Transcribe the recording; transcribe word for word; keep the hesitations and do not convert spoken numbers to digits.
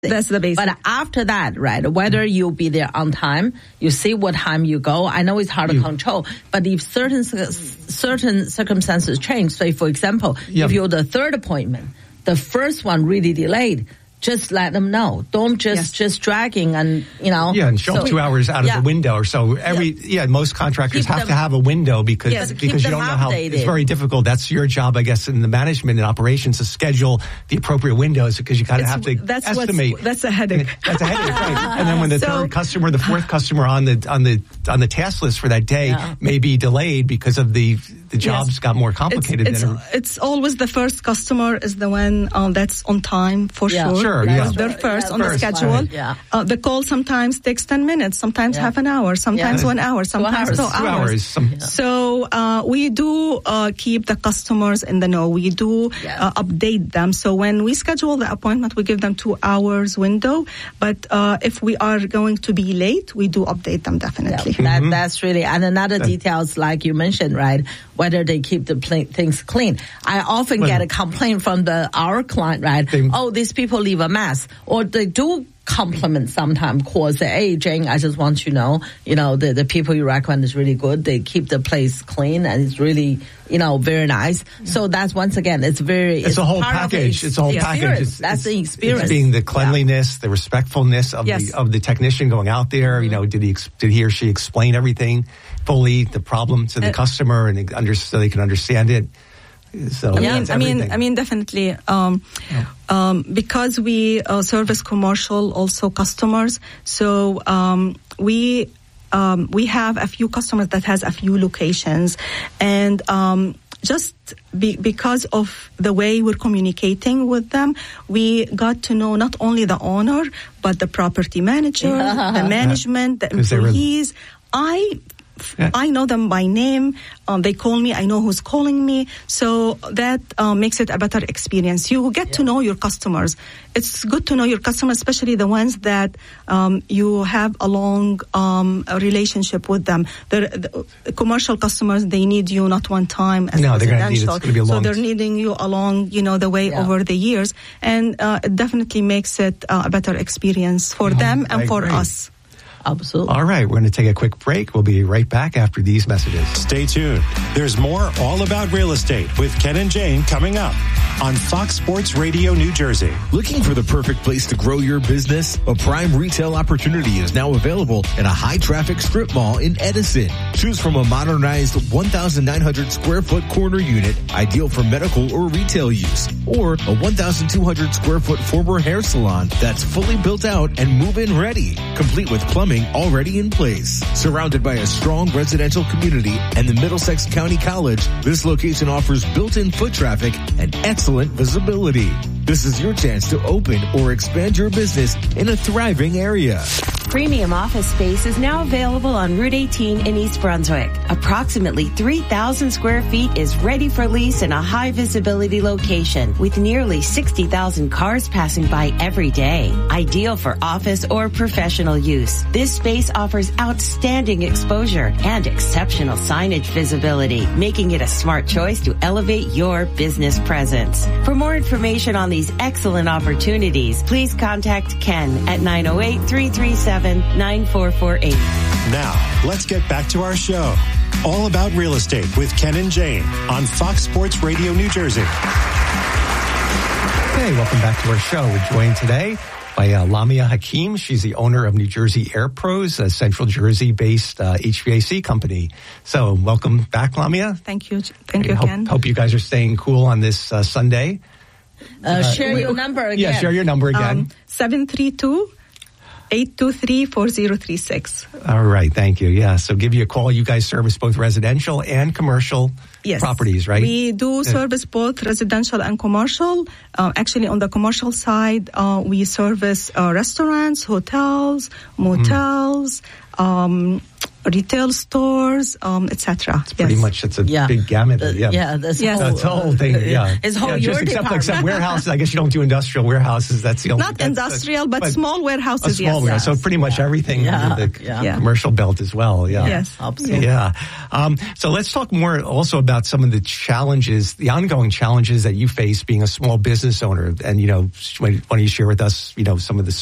That's the basic. But after that, right, whether you'll be there on time, you see what time you go. I know it's hard to you, control, but if certain certain circumstances change, say, for example, yeah. if you're the third appointment, the first one really delayed, just let them know. Don't just, yes. just dragging and, you know. Yeah, and show so, two hours out of yeah. the window or so. Every, yeah, yeah most contractors keep have them, to have a window because, yes, because you don't know how, updated. It's very difficult. That's your job, I guess, in the management and operations to schedule the appropriate windows because you kind of have to that's estimate. That's a headache. That's a headache, right. And then when the so, third customer, the fourth customer on the, on the, on the task list for that day yeah. may be delayed because of the, the jobs yes. got more complicated. It's, than it's, it's always the first customer is the one um, that's on time for yeah. sure. Sure, yeah. They're first yeah, on first, the schedule. Right. Yeah. Uh, the call sometimes takes ten minutes, sometimes yeah. half an hour, sometimes yeah. one hour, sometimes two hours. Two hours. Some, yeah. So uh, we do uh, keep the customers in the know. We do yeah. uh, update them. So when we schedule the appointment, we give them two hours window. But uh, if we are going to be late, we do update them definitely. Yeah, that, mm-hmm. That's really, and another that, details like you mentioned, right? Whether they keep the pl- things clean. I often well, get a complaint from the our client, right? They, oh, these people leave a mess, or they do compliment sometimes, call say, hey, Jane, I just want you to know, you know, the, the people you recommend is really good. They keep the place clean and it's really, you know, very nice. Yeah. So that's, once again, it's very, it's, it's a whole package. It's a whole package. It's, that's it's, the experience. It's being the cleanliness, yeah. the respectfulness of yes. the, of the technician going out there. Mm-hmm. You know, did he, did he or she explain everything fully, the problem to the uh, customer and they under, so they can understand it? So I mean, I mean, I mean, definitely, um, yeah. um, because we uh, service commercial also customers. So um, we um, we have a few customers that has a few locations, and um, just be, because of the way we're communicating with them, we got to know not only the owner but the property manager, yeah. the management, the employees. I. Yeah. I know them by name. Um, they call me. I know who's calling me. So that uh, makes it a better experience. You get yeah. to know your customers. It's good to know your customers, especially the ones that um, you have a long um, relationship with them. The, the commercial customers, they need you not one time as no, residential. They're gonna need, it's gonna be a long so they're needing you along, you know, the way yeah. over the years. And uh, it definitely makes it uh, a better experience for oh, them and I for agree. us. Absolutely. All right, we're going to take a quick break. We'll be right back after these messages. Stay tuned. There's more All About Real Estate with Ken and Jane coming up on Fox Sports Radio New Jersey. Looking for the perfect place to grow your business? A prime retail opportunity is now available at a high-traffic strip mall in Edison. Choose from a modernized one thousand nine hundred square foot corner unit, ideal for medical or retail use, or a one thousand two hundred square foot former hair salon that's fully built out and move-in ready, complete with plumbing already in place. Surrounded by a strong residential community and the Middlesex County College, this location offers built-in foot traffic and excellent visibility. This is your chance to open or expand your business in a thriving area. Premium office space is now available on Route eighteen in East Brunswick. Approximately three thousand square feet is ready for lease in a high visibility location with nearly sixty thousand cars passing by every day. Ideal for office or professional use. This space offers outstanding exposure and exceptional signage visibility, making it a smart choice to elevate your business presence. For more information on these excellent opportunities, please contact Ken at nine oh eight, three three seven, nine four four eight. Now, let's get back to our show. All About Real Estate with Ken and Jane on Fox Sports Radio New Jersey. Hey, welcome back to our show. We're joined today by uh, Lamia Hakim. She's the owner of New Jersey Air Pros, a Central Jersey-based uh, H V A C company. So welcome back, Lamia. Thank you. Thank you hope, again. Hope you guys are staying cool on this uh, Sunday. Uh, uh, share your number again. Yeah, share your number again. Um, seven three two, eight two three, four zero three six. All right, thank you. Yeah, so give you a call. You guys service both residential and commercial yes. properties, right? We do service both residential and commercial. Uh, actually, on the commercial side, uh, we service uh, restaurants, hotels, motels, mm. um, retail stores, um, et cetera. It's pretty yes. much, it's a yeah. big gamut. The, yeah, yeah that's, yes. whole, that's the whole thing. Yeah, it's whole yeah, your just except, department. except warehouses. I guess you don't do industrial warehouses. That's the only. Not industrial, but, but small warehouses. A small yes. warehouse. So pretty much yeah. everything yeah. under the yeah. commercial belt as well. Yeah. Yes, absolutely. Yeah. Um, so let's talk more also about some of the challenges, the ongoing challenges that you face being a small business owner. And you know, why don't you share with us, you know, some of the